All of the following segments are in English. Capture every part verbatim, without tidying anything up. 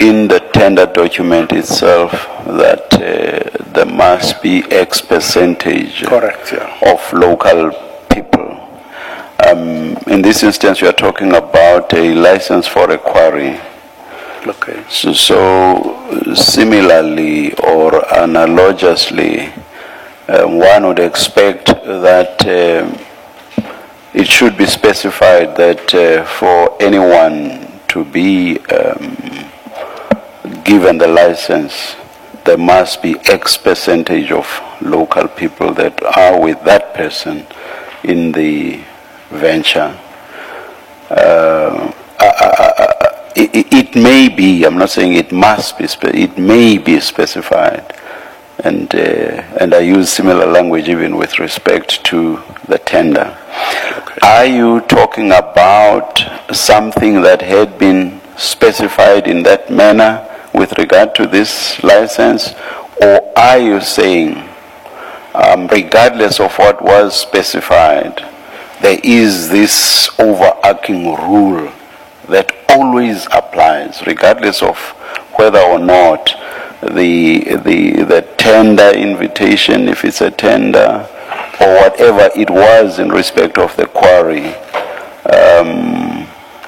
in the tender document itself that uh, there must be X percentage Correct, yeah. of local people. Um, in this instance, we are talking about a license for a quarry. Okay. So, so similarly or analogously, uh, one would expect that uh, it should be specified that uh, for anyone to be um, given the license, there must be X percentage of local people that are with that person in the venture. Uh, I, I, I, it, it may be, I'm not saying it must be, it may be specified. And, uh, and I use similar language even with respect to the tender. Okay. Are you talking about something that had been specified in that manner with regard to this license, or are you saying, um, regardless of what was specified, there is this overarching rule that always applies, regardless of whether or not the the the tender invitation, if it's a tender, or whatever it was in respect of the quarry, um,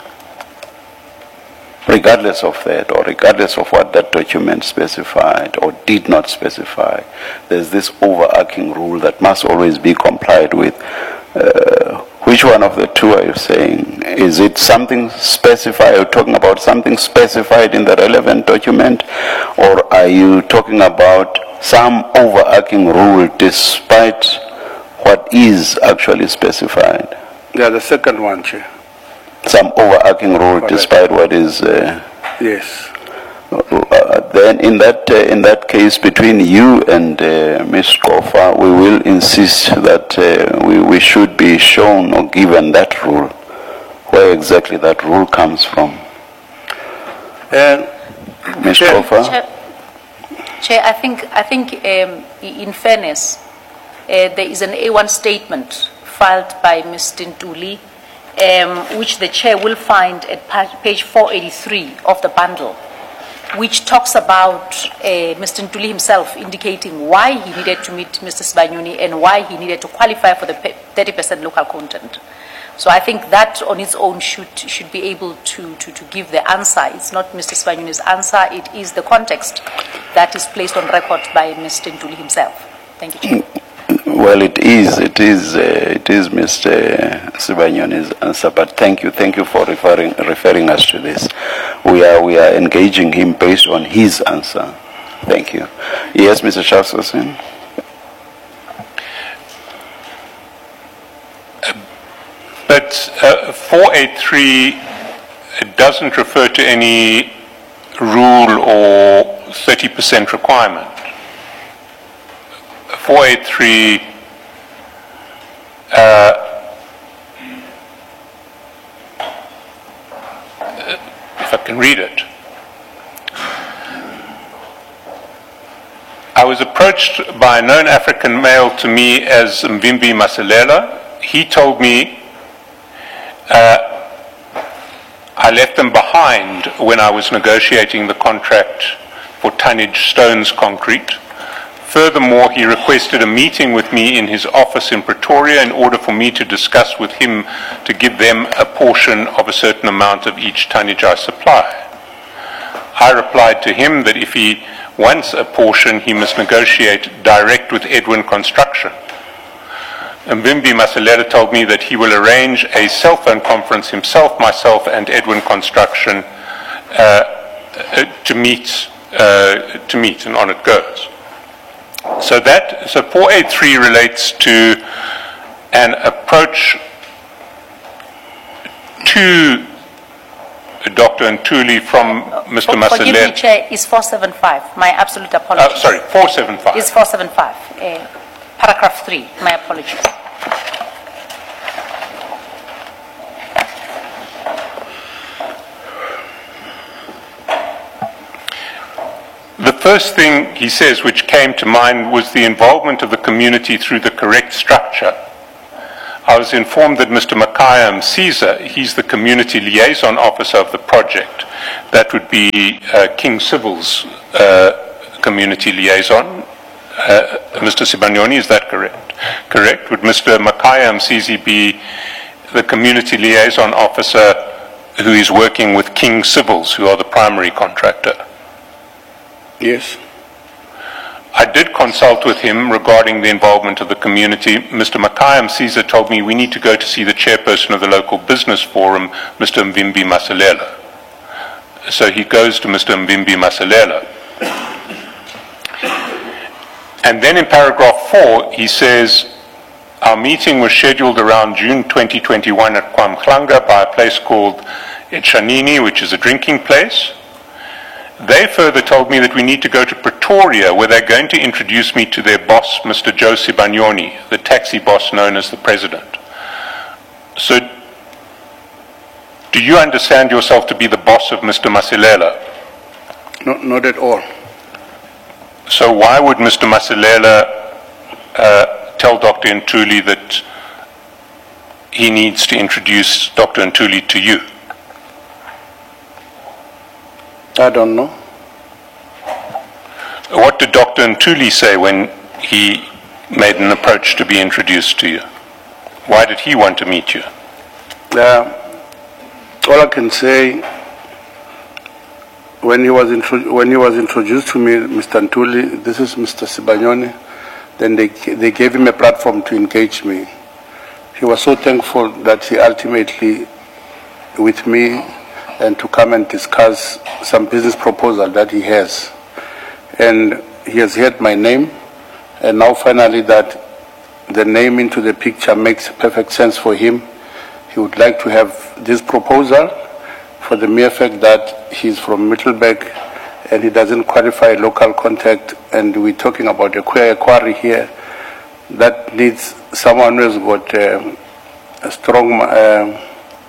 regardless of that, or regardless of what that document specified or did not specify, there's this overarching rule that must always be complied with. Uh, which one of the two are you saying? Is it something specified? Are you talking about something specified in the relevant document, or are you talking about some overarching rule despite what is actually specified? Yeah, the second one, Chair. Some overarching rule Correct. Despite what is... Uh, yes. Uh, then in that uh, in that case, between you and uh, Miz Kofa, we will insist that uh, we, we should be shown or given that rule, where exactly that rule comes from. And Miz Kofa? Chair, Chair, I think, I think um, in fairness, uh, there is an A one statement filed by Mister Ntuli, um, which the Chair will find at page four eighty-three of the bundle, which talks about uh, Mister Ntuli himself indicating why he needed to meet Mister Sibanyoni and why he needed to qualify for the thirty percent local content. So I think that on its own should should be able to, to, to give the answer. It's not Mister Sibanyoni's answer, it is the context that is placed on record by Mister Ntuli himself. Thank you, Chair. Well, it is, it is, uh, it is Mister Sibanyoni's answer, but thank you, thank you for referring, referring us to this. We are, we are engaging him based on his answer. Thank you. Yes, Mister Charles-Hussein? But uh, four eighty-three doesn't refer to any rule or thirty percent requirement. four eighty-three uh, if I can read it. I was approached by a known African male to me as Mvimbi Masalela. He told me uh, I left them behind when I was negotiating the contract for tonnage stones concrete. Furthermore, he requested a meeting with me in his office in Pretoria in order for me to discuss with him to give them a portion of a certain amount of each tonnage I supply. I replied to him that if he wants a portion, he must negotiate direct with Edwin Construction. Mvimbi Masalela told me that he will arrange a cell phone conference himself, myself, and Edwin Construction uh, uh, to meet, uh, to meet, and on it goes. So that, so four eighty-three relates to an approach to Doctor Ntuli from Mister Masalela. Forgive me, Chair, it's four seventy-five. My absolute apologies. Uh, sorry, four seventy-five. It's four seventy-five. Uh, paragraph three. My apologies. The first thing he says which came to mind was the involvement of the community through the correct structure. I was informed that Mister Makaya Msiza, he's the community liaison officer of the project, that would be uh, King Civil's uh, community liaison. Uh, Mister Sibanyoni, is that correct? Correct. Would Mister Makaya Msizi be the community liaison officer who is working with King Civils, who are the primary contractor? Yes. I did consult with him regarding the involvement of the community. Mister Makaya Msiza told me we need to go to see the chairperson of the local business forum, Mister Mvimbi Masalela. So he goes to Mister Mvimbi Masalela. And then in paragraph four, he says, our meeting was scheduled around June twenty twenty-one at Kwamklanga by a place called Echanini, which is a drinking place. They further told me that we need to go to Pretoria, where they're going to introduce me to their boss, Mister Joe Sibanyoni, the taxi boss known as the president. So, do you understand yourself to be the boss of Mister Masilela? No, not at all. So why would Mister Masilela uh, tell Doctor Ntuli that he needs to introduce Doctor Ntuli to you? I don't know. What did Doctor Ntuli say when he made an approach to be introduced to you? Why did he want to meet you? Uh, all I can say, when he was intro when he was introduced to me, Mister Ntuli, this is Mister Sibanyoni, then they they gave him a platform to engage me. He was so thankful that he ultimately, with me, and to come and discuss some business proposal that he has. And he has heard my name, and now finally that the name into the picture makes perfect sense for him. He would like to have this proposal for the mere fact that he's from Middleburg and he doesn't qualify local contact, and we're talking about a queer quarry here that needs someone who's got uh, a strong uh,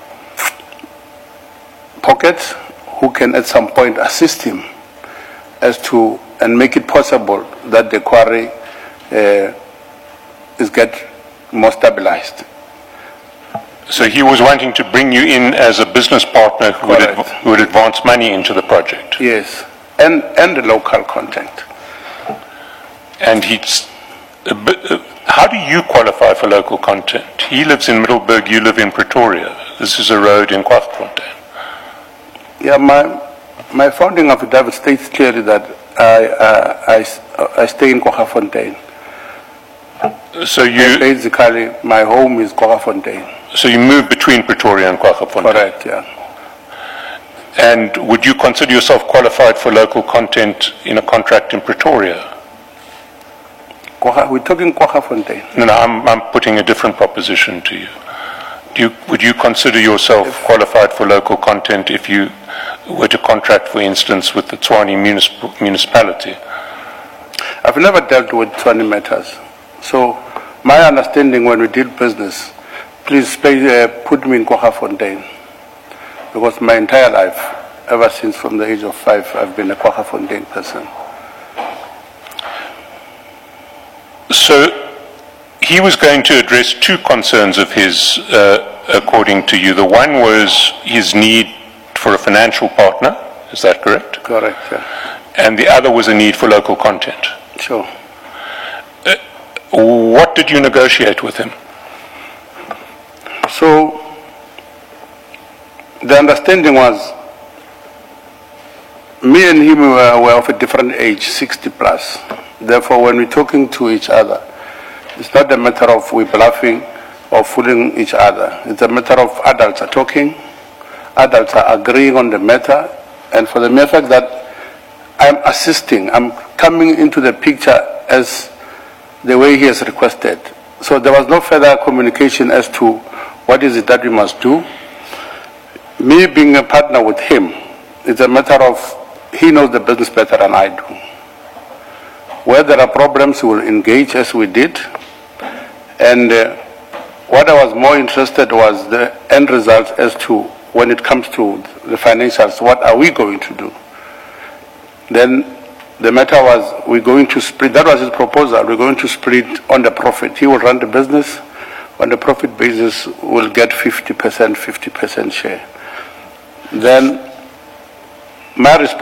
pockets, who can at some point assist him as to and make it possible that the quarry uh, is get more stabilized. So he was wanting to bring you in as a business partner who would, adv who would advance money into the project. Yes, and and the local contact. And he's. Uh, uh, how do you qualify for local content? He lives in Middleburg, you live in Pretoria. This is a road in Kwaggafontein. Yeah, my my founding affidavit states clearly that I uh, I, I stay in Kwaggafontein. So you and basically my home is Kwaggafontein. So you move between Pretoria and Kwaggafontein. Correct, yeah. And would you consider yourself qualified for local content in a contract in Pretoria? We're talking Kwaggafontein. No, no, I'm, I'm putting a different proposition to you. Do you. Would you consider yourself if qualified for local content if you were to contract, for instance, with the Tshwane municip municipality? I've never dealt with Tshwane matters. So my understanding when we deal business, please pay, uh, put me in Kwaggafontein. Because my entire life, ever since from the age of five, I've been a Kwaggafontein person. So he was going to address two concerns of his, uh, according to you. The one was his need for a financial partner. Is that correct? Correct, yeah. And the other was a need for local content. Sure. Uh, what did you negotiate with him? So the understanding was me and him were, were of a different age, sixty plus. Therefore, when we're talking to each other, it's not a matter of we bluffing or fooling each other. It's a matter of adults are talking, adults are agreeing on the matter, and for the mere fact that I'm assisting, I'm coming into the picture as the way he has requested. So there was no further communication as to what is it that we must do. Me being a partner with him, it's a matter of he knows the business better than I do. Where there are problems, we will engage as we did. And uh, what I was more interested was the end result as to when it comes to the financials, what are we going to do? Then the matter was we're going to split, that was his proposal, we're going to split on the profit. He will run the business, on the profit basis we'll get fifty percent, fifty percent share. Then my response